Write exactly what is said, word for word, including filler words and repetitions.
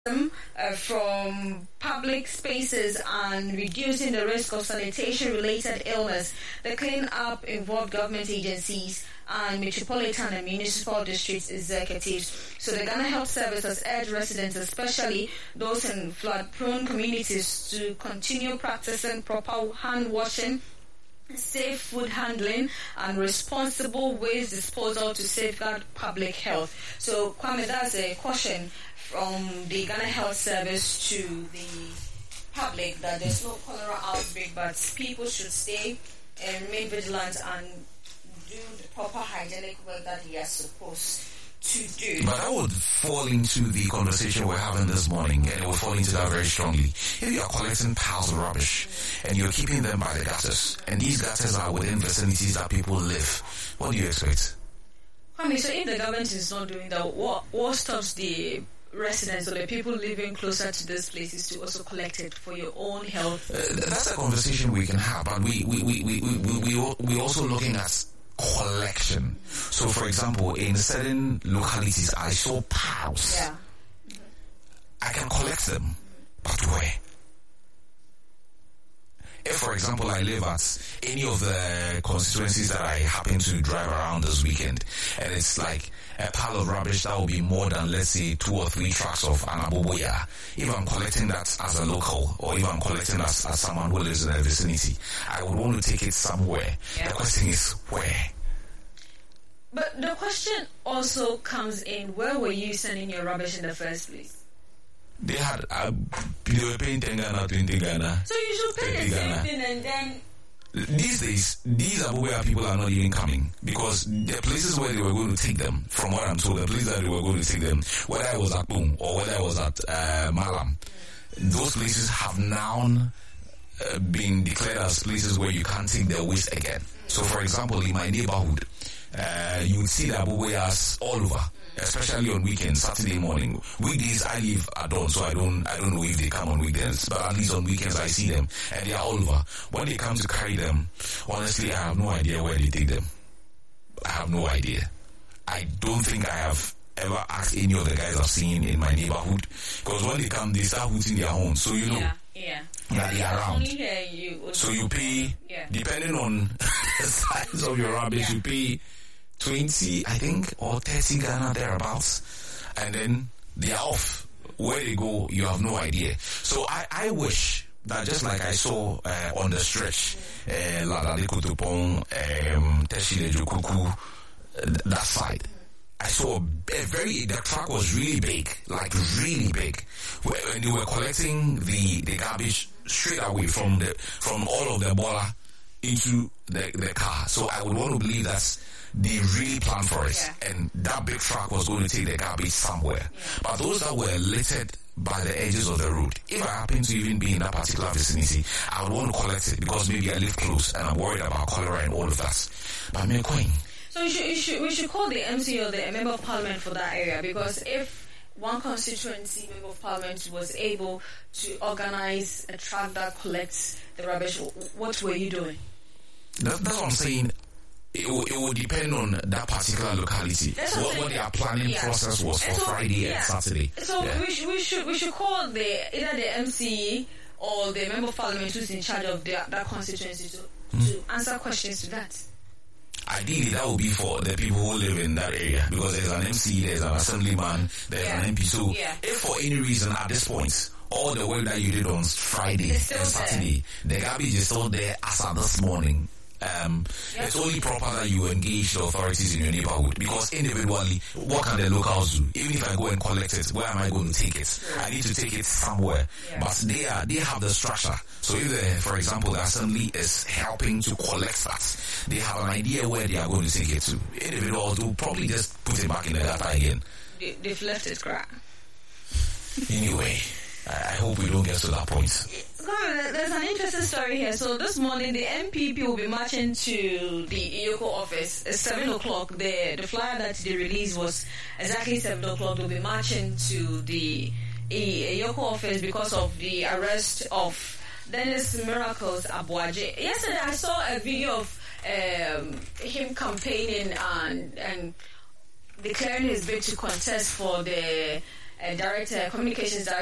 Uh, from public spaces and reducing the risk of sanitation-related illness. The clean-up involved government agencies and metropolitan and municipal district executives. So the Ghana Health Service has urged residents, especially those in flood-prone communities, to continue practicing proper hand washing, safe food handling, and responsible waste disposal to safeguard public health. So, Kwame, that's a question from the Ghana Health Service to the public that there's no cholera outbreak, but people should stay and remain vigilant and do the proper hygienic work that they are supposed to do. But that would fall into the conversation we're having this morning, and it will fall into that very strongly. If you are collecting piles of rubbish and you're keeping them by the gutters, and these gutters are within vicinities that people live, what do you expect? I mean, so if the government is not doing that, what, what stops the residents or the people living closer to these places to also collect it for your own health? Uh, that's a conversation we can have, but we we we we we we we we're also looking at collection. So, for example, in certain localities, I saw piles. Yeah. I can collect them, but where? If, for example, I live at any of the constituencies that I happen to drive around this weekend, and it's like a pile of rubbish that will be more than, let's say, two or three trucks of anaboboya. If I'm collecting that as a local, or if I'm collecting as, as someone who lives in the vicinity, I would want to take it somewhere. Yeah. The question is, where? But the question also comes in, where were you sending your rubbish in the first place? They had, uh, they were paying ten Ghana, twenty Ghana. So you should pay the same thing and then... These days, these are where people are not even coming, because the places where they were going to take them, from what I'm told, the places that they were going to take them, whether I was at Boom or whether I was at uh, Malam, those places have now uh, been declared as places where you can't take their waste again. So, for example, in my neighborhood, uh, you would see the abubuas all over, especially on weekends, Saturday morning. Weekdays I live at dawn, so I don't I don't know if they come on weekends, but at least on weekends I see them, and they are all over. When they come to carry them, honestly, I have no idea where they take them. I have no idea. I don't think I have ever asked any of the guys I've seen in my neighborhood, because when they come, they start hooting their horn, so you know. Yeah. Yeah. That they are around. You so you pay, yeah. depending on the size of your rubbish, yeah. you pay twenty, I think, or thirty Ghana thereabouts, and then they are off. Where they go, you have no idea. So I, I wish that, just like I saw uh, on the stretch, Ladale Kutupong, um, Teshile Jukuku, that side, I saw a, a very, the truck was really big, like really big. When they were collecting the, the garbage straight away from the from all of the bola into the, the car. So I would want to believe that they really planned for it, yeah. and that big truck was going to take the garbage somewhere. Yeah. But those that were littered by the edges of the road, if I happen to even be in that particular vicinity, I would want to collect it, because maybe I live close and I'm worried about cholera and all of that. But I'm coin. So we should, we should, we should call the M C or the Member of Parliament for that area, because if one constituency Member of Parliament was able to organize a truck that collects the rubbish, what were you doing? That, that's what I'm saying. It will, it will depend on that particular locality. What, what their planning yeah. process was for so, Friday yeah. and Saturday. So yeah. we, sh- we should we should call the either the M C or the Member of Parliament who's in charge of the, that constituency to, mm. to answer questions to that. Ideally, that would be for the people who live in that area, because there's an M C, there's an assemblyman, there's yeah. an M P. So, yeah. if for any reason at this point, all the work that you did on Friday and Saturday, there. the garbage is still there as of this morning, um, yep. it's only proper that you engage the authorities in your neighborhood, because individually, what can the locals do? Even if I go and collect it, where am I going to take it? Sure. I need to take it somewhere. Yeah. But they are, they have the structure. So if, the, for example, the assembly is helping to collect that, they have an idea where they are going to take it to. Individuals will probably just put it back in the gutter again. They, they've left it crack. Anyway, I hope we don't get to that point. There's an interesting story here. So this morning, the M P P will be marching to the Iyoko office. It's seven o'clock. The, the flyer that they released was exactly seven o'clock. They'll be marching to the Iyoko office because of the arrest of Dennis Miracles Abuaje. Yesterday, I saw a video of um, him campaigning and, and declaring his bid to contest for the uh, director, communications director.